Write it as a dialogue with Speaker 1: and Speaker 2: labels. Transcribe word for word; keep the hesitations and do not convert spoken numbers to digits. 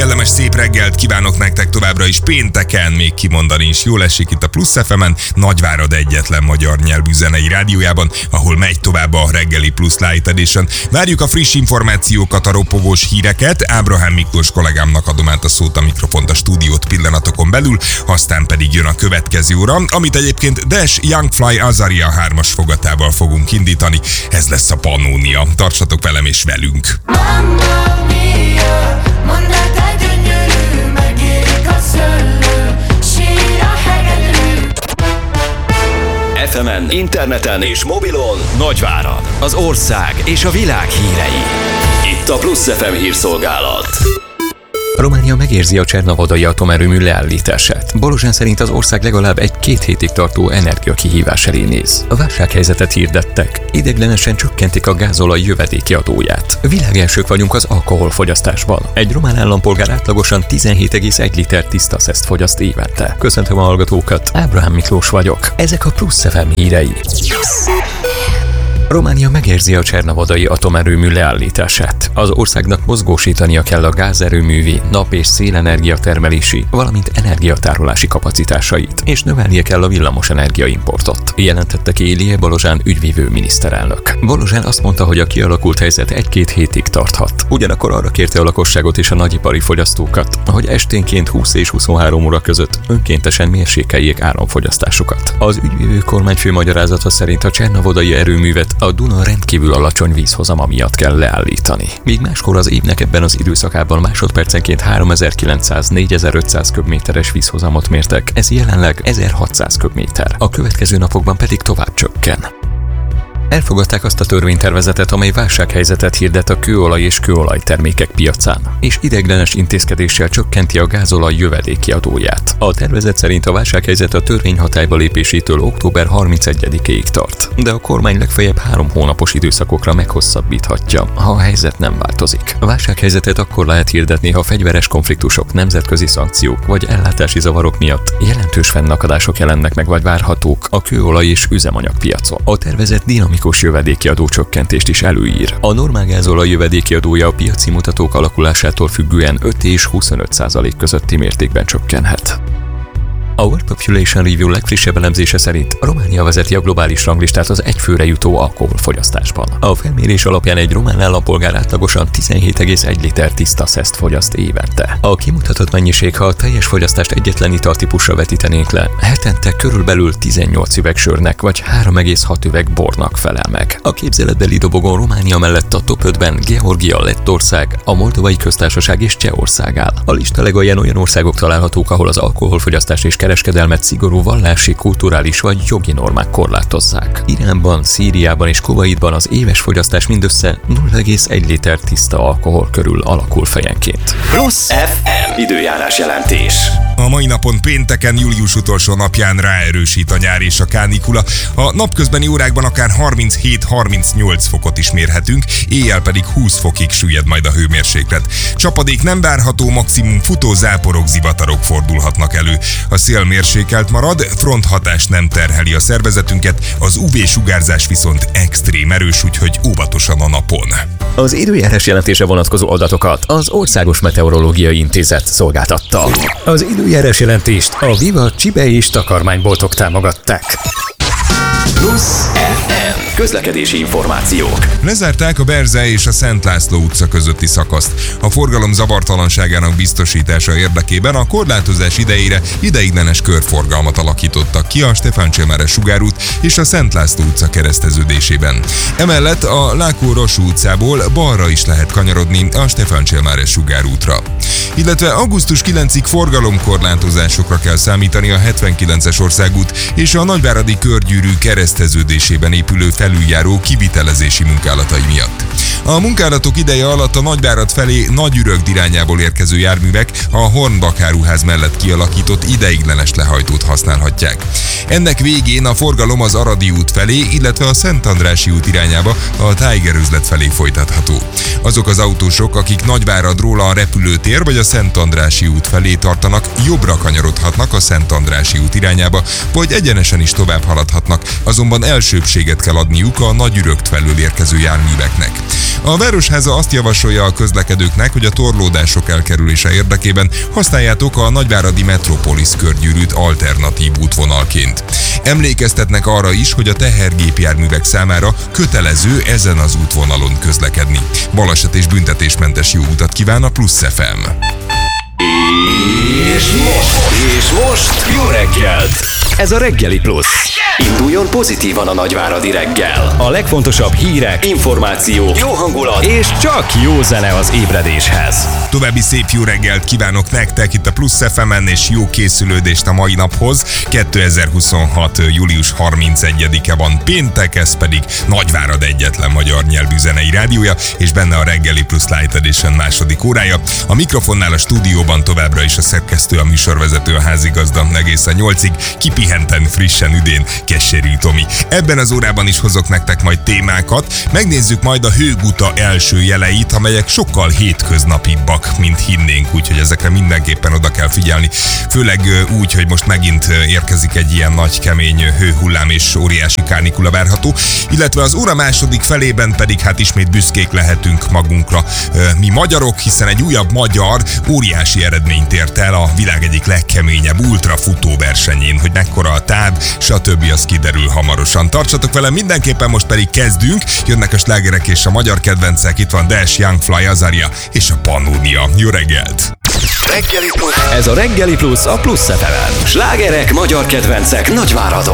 Speaker 1: kellemes szép reggelt kívánok nektek továbbra is pénteken, még kimondani is jól esik itt a Plusz ef emen, Nagyvárad egyetlen magyar nyelvű zenei rádiójában, ahol megy tovább a reggeli Plusz Light Edition. Várjuk a friss információkat, a ropogós híreket, Ábrahám Miklós kollégámnak adom át a szót, a mikrofont, a stúdiót pillanatokon belül, aztán pedig jön a következő óra, amit egyébként Dash Young Fly Azaria hármas fogatával fogunk indítani. Ez lesz a Pannónia. Tartsatok velem és velünk!
Speaker 2: Mamma mia, mondd el, te gyönyörű, megérik a szöllő, sír a hegedű.
Speaker 3: ef emen, interneten és mobilon Nagyvárad, az ország és a világ hírei. Itt a Plusz ef em hírszolgálat.
Speaker 4: Románia megérzi a csernavodai atomerőmű leállítását. Balozsán szerint az ország legalább egy-két hétig tartó energiakihívás elé néz. A válsághelyzetet hirdettek. Ideiglenesen csökkentik a gázolaj jövedéki adóját. Világelsők vagyunk az alkoholfogyasztásban. Egy román állampolgár átlagosan tizenhét egész egy liter tiszta szeszt fogyaszt évente. Köszöntöm a hallgatókat, Ábrahám Miklós vagyok. Ezek a Plusz ef em hírei. Románia megérzi a csernavodai atomerőmű leállítását. Az országnak mozgósítania kell a gázerőművi, nap- és szélenergia termelési, valamint energiatárolási kapacitásait, és növelnie kell a villamos energiaimportot, jelentette ki Ilie Balozsán ügyvívő miniszterelnök. Balozsán azt mondta, hogy a kialakult helyzet egy-két hétig tarthat. Ugyanakkor arra kérte a lakosságot és a nagyipari fogyasztókat, hogy esténként húsz és huszonhárom óra között önkéntesen mérsékeljék áramfogyasztásukat. Az ügyvívő kormányfő magyarázata szerint a csernavodai erőművet a Duna rendkívül alacsony vízhozama miatt kell leállítani. Míg máskor az évnek ebben az időszakában másodpercenként háromezer-kilencszáz-négyezer-ötszáz köbméteres vízhozamot mértek, ez jelenleg ezerhatszáz köbméter. A következő napokban pedig tovább csökken. Elfogadták azt a törvénytervezetet, amely válsághelyzetet hirdet a kőolaj és kőolajtermékek piacán, és ideiglenes intézkedéssel csökkenti a gázolaj jövedéki adóját. A tervezet szerint a válsághelyzet a törvény hatályba lépésétől október harmincegyedikéig tart, de a kormány legfeljebb három hónapos időszakokra meghosszabbíthatja, ha a helyzet nem változik. A válsághelyzetet akkor lehet hirdetni, ha fegyveres konfliktusok, nemzetközi szankciók vagy ellátási zavarok miatt jelentős fennakadások jelennek meg vagy várhatók a kőolaj és üzemanyagpiacon. A tervezet dinamikus jövedéki adócsökkentést is előír. A normál gázolaj jövedéki adója a piaci mutatók alakulásától függően öt és huszonöt százalék közötti mértékben csökkenhet. A World Population Review legfrissebb elemzése szerint Románia vezeti a globális ranglistát az egyfőre jutó alkoholfogyasztásban. A felmérés alapján egy román állampolgár átlagosan tizenhét egész egy liter tiszta szeszt fogyaszt évente. A kimutatott mennyiség, ha a teljes fogyasztást egyetlen italtípusra vetítenénk le, hetente körülbelül tizennyolc üveg sörnek vagy három egész hat üveg bornak felel meg. A képzeletbeli dobogon Románia mellett a top ötben Georgia, Lettország, a Moldovai Köztársaság és Csehország áll. A lista legalján olyan országok találhatók, ahol az alkoholfogyasztás és kereskedelmet szigorú vallási, kulturális vagy jogi normák korlátozzák. Iránban, Szíriában és Kuwaitban az éves fogyasztás mindössze nulla egész egy liter tiszta alkohol körül alakul fejenként.
Speaker 3: Plusz ef em időjárás jelentés.
Speaker 1: A mai napon pénteken, július utolsó napján ráerősít a nyár és a kánikula. A napközbeni órákban akár harminchét-harmincnyolc fokot is mérhetünk, éjjel pedig húsz fokig süllyed majd a hőmérséklet. Csapadék nem várható, maximum futó záporok, zivatarok fordulhatnak elő. A szél mérsékelt marad, fronthatás nem terheli a szervezetünket, az ú vé-sugárzás viszont extrém erős, úgyhogy óvatosan a napon.
Speaker 4: Az időjárás jelentése vonatkozó adatokat az Országos Meteorológiai Intézet szolgáltatta. Az időjárás jelentést a Viva Csibe és takarmányboltok támogatták.
Speaker 3: Plusz ef em közlekedési információk.
Speaker 1: Lezárták a Berze és a Szent László utca közötti szakaszt. A forgalom zavartalanságának biztosítása érdekében a korlátozás idejére ideiglenes körforgalmat alakítottak ki a Stefántsémáres sugárút és a Szent László utca kereszteződésében. Emellett a Lákó-Rossú utcából balra is lehet kanyarodni a Stefántsémáres sugárútra. Illetve augusztus kilencedikéig forgalomkorlátozásokra kell számítani a hetvenkilences országút és a Nagyváradi körgyűrű kereszteződésében épülő felüljáró kivitelezési munkálatai miatt. A munkálatok ideje alatt a Nagyvárad felé Nagyürögd irányából érkező járművek a Hornbach-áruház mellett kialakított ideiglenes lehajtót használhatják. Ennek végén a forgalom az Aradi út felé, illetve a Szent Andrássy út irányába a Tiger-üzlet felé folytatható. Azok az autósok, akik Nagyváradról a repülőtér vagy a Szent Andrássy út felé tartanak, jobbra kanyarodhatnak a Szent Andrássy út irányába, vagy egyenesen is tovább haladhatnak, azonban elsőbbséget kell adniuk a Nagyürögd felől érkező járműveknek. A Városháza azt javasolja a közlekedőknek, hogy a torlódások elkerülése érdekében használjátok a nagyváradi Metropolis körgyűrűt alternatív útvonalként. Emlékeztetnek arra is, hogy a tehergépjárművek számára kötelező ezen az útvonalon közlekedni. Baleset és büntetésmentes jó utat kíván a Plusz ef em.
Speaker 3: És most, és most jó reggelt! Ez a Reggeli Plusz. Induljon pozitívan a nagyváradi reggel. A legfontosabb hírek, információk, jó hangulat és csak jó zene az ébredéshez.
Speaker 1: További szép jó reggelt kívánok nektek itt a Plusz ef emen, és jó készülődést a mai naphoz. kétezer-huszonhat. július harmincegyedike van péntek, ez pedig Nagyvárad egyetlen magyar nyelvű zenei rádiója, és benne a Reggeli Plusz Light Edition második órája. A mikrofonnál a stúdióban továbbra is a szerkesztő, a műsorvezető, a házigazda egészen nyolcig, kipihenten, frissen, üdén Keserű Tomi. Ebben az órában is hozok nektek majd témákat. Megnézzük majd a hőguta első jeleit, amelyek sokkal hétköznapibbak, mint hinnénk, úgyhogy ezekre mindenképpen oda kell figyelni. Főleg úgy, hogy most megint érkezik egy ilyen nagy, kemény hőhullám és óriási kánikula várható, illetve az óra második felében pedig hát ismét büszkék lehetünk magunkra mi magyarok, hiszen egy újabb magyar óriási eredményt ért el a világ egyik legkeményebb ultrafutó versenyén, hogy mekkora a táv, stb. Az kiderül hamarosan. Tartsatok velem mindenképpen, most pedig kezdünk. Jönnek a slágerek és a magyar kedvencek, itt van Dash, Young Fly, Azaria és a Pannonia. Jó reggelt!
Speaker 3: Reggeli Plusz. Ez a Reggeli Plusz a Plusz ef emen. Slágerek, magyar kedvencek Nagyváradon.